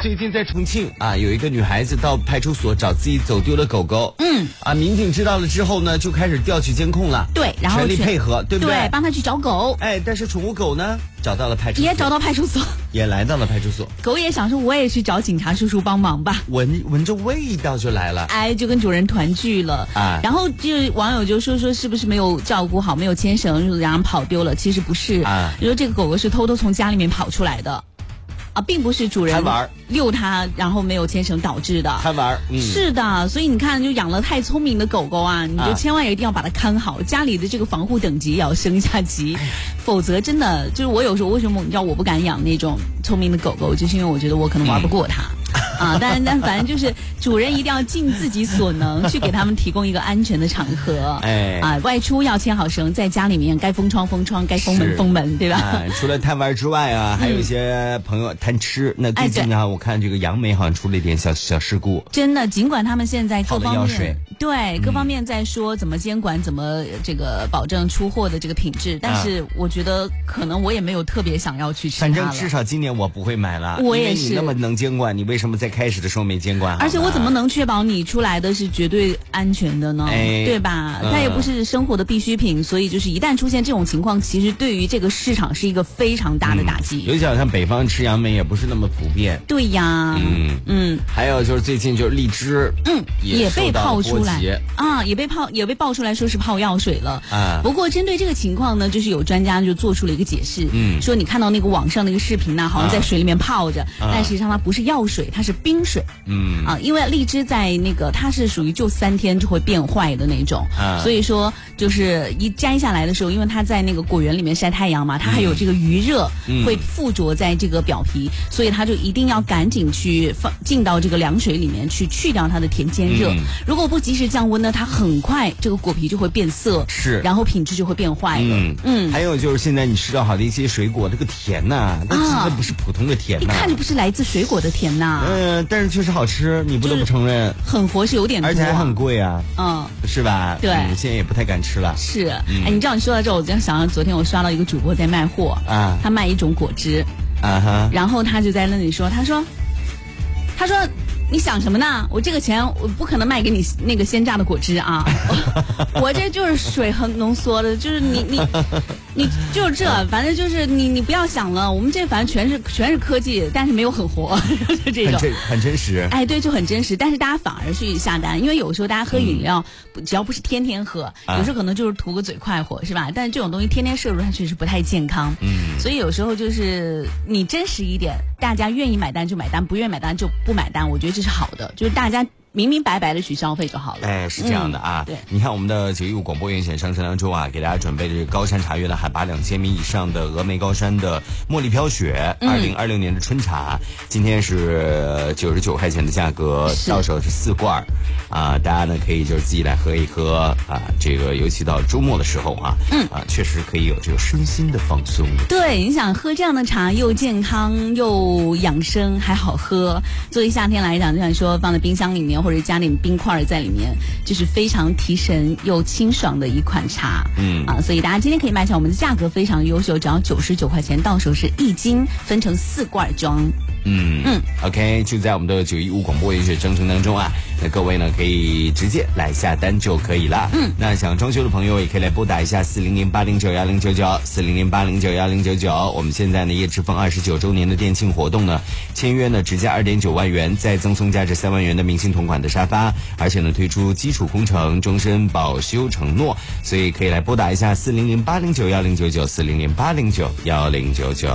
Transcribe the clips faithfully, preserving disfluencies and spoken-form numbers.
最近在重庆啊，有一个女孩子到派出所找自己走丢的狗狗。 嗯， 啊，民警知道了之后呢，就开始调取监控了。 对，然后全力配合，对不对？ 对，帮他去找狗。 哎，但是宠物狗呢，找到了派出所， 也找到派出所， 也来到了派出所。 狗也想说，我也去找警察叔叔帮忙吧。 闻闻着味道就来了， 哎，就跟主人团聚了。 啊， 然后就网友就说说是不是没有照顾好，没有牵绳，然后跑丢了？其实不是， 啊， 就说这个狗狗是偷偷从家里面跑出来的。啊，并不是主人遛它，然后没有牵绳导致的。 贪玩，嗯， 是的，所以你看，就养了太聪明的狗狗啊，你就千万一定要把它看好，啊、家里的这个防护等级也要升下级，否则真的就是我有时候为什么你知道我不敢养那种聪明的狗狗，就是因为我觉得我可能玩不过它。嗯啊，但但反正就是主人一定要尽自己所能去给他们提供一个安全的场合。哎，啊，外出要牵好绳，在家里面该封窗封窗，该封门封门，对吧？ 啊、除了贪玩之外啊，还有一些朋友贪吃。嗯、那最近呢、哎，我看这个杨梅好像出了一点小小事故。 真的，尽管他们现在各方面对各方面在说怎么监管，怎么这个保证出货的这个品质，但是我觉得可能我也没有特别想要去吃它了。 反正至少今年我不会买了， 我也是。 因为你那么能监管，你为什么在开始的时候没监管？ 而且我怎么能确保你出来的是绝对安全的呢？哎、对吧？它也不是生活的必需品，所以就是一旦出现这种情况，其实对于这个市场是一个非常大的打击。 嗯、尤其好像北方吃杨梅也不是那么普遍。 对呀， 嗯嗯。还有就是最近就是荔枝， 嗯，也被泡出来啊， 也被泡也被爆出来说是泡药水了啊。不过针对这个情况呢，就是有专家就做出了一个解释，嗯，说你看到那个网上那个视频呢，好像在水里面泡着，啊、但实际上它不是药水，它是冰水。嗯啊，因为荔枝在那个它是属于就三天就会变坏的那种，啊、所以说就是一摘下来的时候，因为它在那个果园里面晒太阳嘛，它还有这个余热、嗯、会附着在这个表皮，所以它就一定要赶紧去放进到这个凉水里面去去掉它的甜煎热。嗯、如果不及时降温呢，它很快这个果皮就会变色，是，然后品质就会变坏了。嗯嗯，还有就是现在你吃到好的一些水果，这个甜呐、啊，那真的不是普通的甜呐、 啊，一看就不是来自水果的甜呐、啊。 嗯、呃，但是确实好吃，你不得不承认， 就是、很活是有点多、啊， 而且还很贵啊，嗯，是吧？ 对、 嗯，现在也不太敢吃了。 是，嗯、哎，你知道你说到这，我就想到昨天我刷到一个主播在卖货啊，他卖一种果汁啊哈，然后他就在那里说，他说，他说。你想什么呢？我这个钱我不可能卖给你那个鲜榨的果汁啊！我, 我这就是水很浓缩的，就是你你你就是这，反正就是你你不要想了，我们这反正全是全是科技，但是没有很活，就这种很真很真实。 哎，对，就很真实。但是大家反而去下单，因为有时候大家喝饮料，嗯、只要不是天天喝，有时候可能就是图个嘴快活，是吧？但是这种东西天天摄入，它确实不太健康。嗯，所以有时候就是你真实一点，大家愿意买单就买单，不愿意买单就不买单。我觉得这是好的，就是大家明明白白的去消费就好了。 哎，是这样的啊。 嗯、对， 你看我们的九一五广播院线商城当中啊，给大家准备的这个高山茶园的海拔两千米以上的峨眉高山的茉莉飘雪，二零二六年的春茶，今天是九十九块钱的价格，到手是四罐啊，大家呢可以就是自己来喝一喝啊，这个尤其到周末的时候啊，嗯啊，确实可以有这个身心的放松。 对，你想喝这样的茶，又健康又养生，还好喝。作为夏天来讲，就像说放在冰箱里面，或者加点冰块在里面，就是非常提神又清爽的一款茶。嗯啊，所以大家今天可以买下，我们的价格非常优秀，只要九十九块钱，到手是一斤，分成四罐装。 嗯嗯 ，OK， 就在我们的九一五广播文学征程当中啊，那各位呢可以直接来下单就可以了。嗯，那想装修的朋友也可以来拨打一下四零零八零九幺零九九四零零八零九幺零九九。我们现在呢叶之峰二十九周年的店庆活动呢，签约呢直价二点九万元，再赠送价值三万元的明星同款的沙发，而且呢推出基础工程终身保修承诺，所以可以来拨打一下四零零八零九幺零九九四零零八零九幺零九九。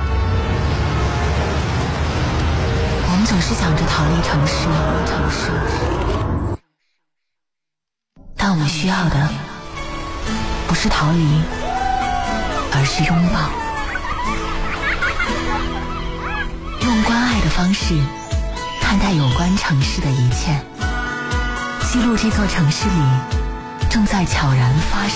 我们总是想着逃离城市，城市，但我们需要的不是逃离，而是拥抱。用关爱的方式看待有关城市的一切，记录这座城市里正在悄然发生